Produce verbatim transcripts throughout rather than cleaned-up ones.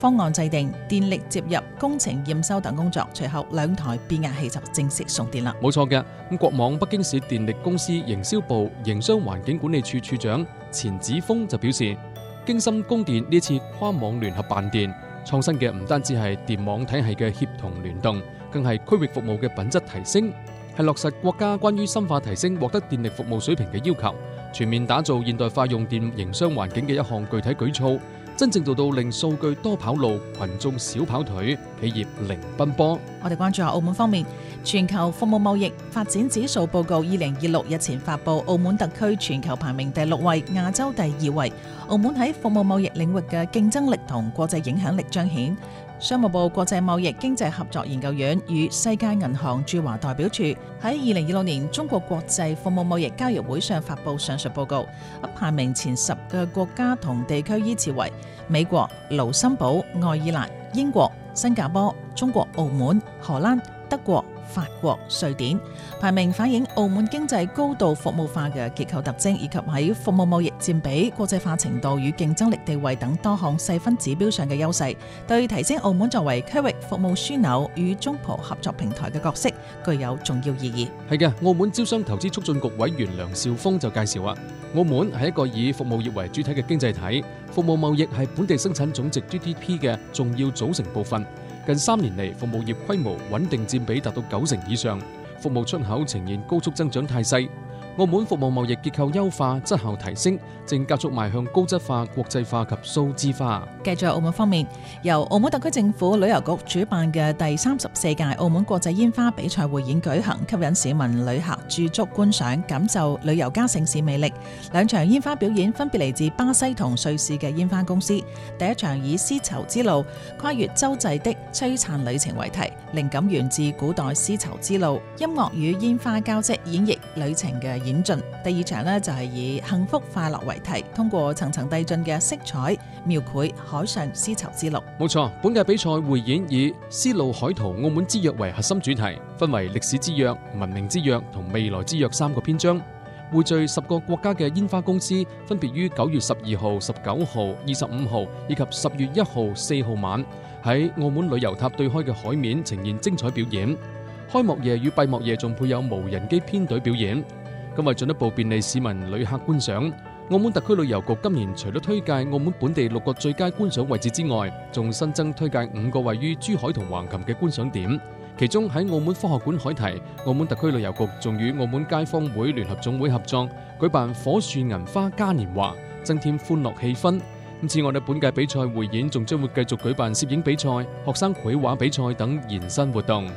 方案制定、電力接入、工程驗收等工作，隨後兩台變壓器就正式送電啦。 冇錯嘅，咁國網北京市電力公司營銷部營商環境管理處處長錢子峰就表示，京深供電呢次跨網聯合辦電，創新嘅唔單止係電網體系嘅協同聯動，更係區域服務嘅品質提升，係落實國家關於深化提升獲得電力服務水平嘅要求，全面打造現代化用電營商環境嘅一項具體舉措，真正做到令數據多跑路，群眾少跑腿，企業零奔波。 我哋關注下澳門方面，全球服務貿易發展指數報告二零二六日前發布，澳門特區全球排名第六位，亞洲第二位。澳門喺服務貿易領域嘅競爭力同國際影響力彰顯。商務部國際貿易經濟合作研究院與世界銀行駐華代表處喺二零二六年中國國際服務貿易交易會上發布上述報告，排名前十嘅國家同地區依次為美國、盧森堡、愛爾蘭、英國、新加坡、中國澳門、荷蘭、德國、法國、瑞典。排名反映澳門經濟高度服務化嘅結構特徵，以及喺服務貿易佔比、國際化程度與競爭力地位等多項細分指標上嘅優勢，對提升澳門作為區域服務樞紐與中葡合作平台嘅角色具有重要意義。 係嘅，澳門招商投資促進局委員梁兆峰就介紹話，澳門係一個以服務業為主體嘅經濟體，服務貿易係本地生產總值 G D P 嘅重要組成部分。近三年嚟，服務業規模穩定佔比達到九成以上，服務出口呈現高速增長態勢。澳門服務貿易結構優化、質效提升，正加速邁向高質化、國際化及數字化。 繼續澳門方面，由澳門特區政府旅遊局主辦嘅第三十四屆澳門國際煙花比賽匯演舉行，吸引市民旅客駐足觀賞，感受旅遊加城市魅力。兩場煙花表演分別嚟自巴西同瑞士嘅煙花公司。第一場以絲綢之路跨越洲際的璀璨旅程為題，靈感源自古代絲綢之路，音樂與煙花交織演繹旅程嘅演進。第二場呢，就係以幸福快樂為題，通過層層遞進嘅色彩描繪海上絲綢之路。 冇錯，本屆比賽匯演以絲路海圖澳門之約為核心主題，分為歷史之約、文明之約同未來之約三個篇章，匯聚十個國家嘅煙花公司，分別於九月十二號、十九號、二十五號以及十月一號、四號晚喺澳門旅遊塔對開嘅海面呈現精彩表演。開幕夜與閉幕夜仲配有無人機編隊表演。咁為進一步便利市民旅客觀賞，澳門特區旅遊局今年除咗推介澳門本地六個最佳觀賞位置之外，仲新增推介五個位於珠海同橫琴嘅觀賞點。其中喺澳門科學館海堤，澳門特區旅遊局仲與澳門街坊會聯合總會合作，舉辦火樹銀花嘉年華，增添歡樂氣氛。咁此外，本屆比賽匯演仲將會繼續舉辦攝影比賽、學生繪畫比賽等延伸活動。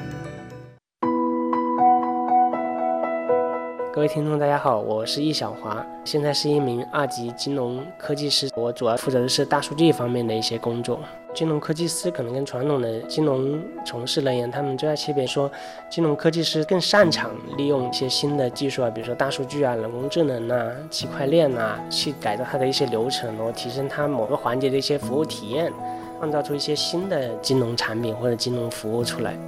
各位聽眾大家好，我是易小華，現在是一名二級金融科技師，我主要負責的是大數據方面的一些工作。金融科技師可能跟傳統的金融從事人員，他們最大區別說，金融科技師更擅長利用一些新的技術啊，比如說大數據啊、人工智能啊、區塊鏈啊，去改造它的一些流程，然後提升它某個環節的一些服務體驗，創造出一些新的金融產品或者金融服務出來。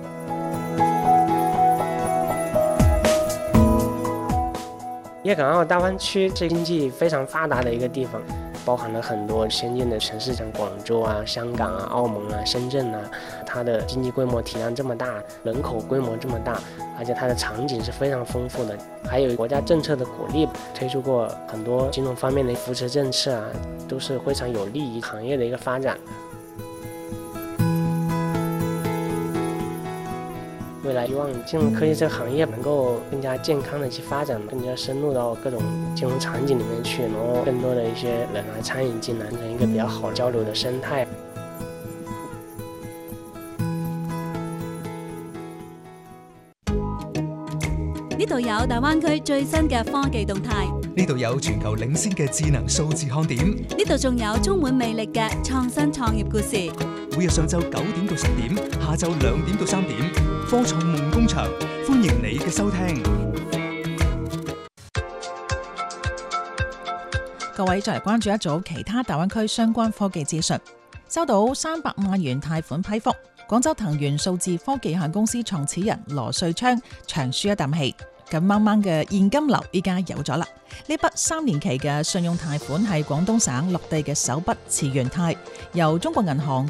粵港澳大灣區是經濟非常發達的一個地方，包含了很多先進的城市，像廣州啊、香港啊、澳門啊、深圳啊，它的經濟規模體量這麼大，人口規模這麼大，而且它的場景是非常豐富的，還有國家政策的鼓勵，推出過很多金融方面的扶持政策啊，都是非常有利於行業的一個發展。未來希望金融科技這個行業能夠更加健康的去發展，更加深入到各種金融場景裡面去，然後更多的一些人來參與進來，成一個比較好交流的生態。 呢度有大灣區最新嘅科技動態， 呢度有全球領先嘅智能數字看點， 呢度仲有充滿魅力嘅創新創業故事。 每日上晝九點到十點，下晝兩點到三點，科創夢工場，歡迎你嘅收聽。 各位再嚟關注一組其他大灣區相關科技資訊。收到三百萬元貸款批覆，廣州騰源數字科技有限公司創始人羅瑞昌長舒一啖氣。咁掹掹嘅現金流依家有咗啦， 呢筆三年期嘅信用貸款係廣東省落地嘅首筆次元貸，由中國銀行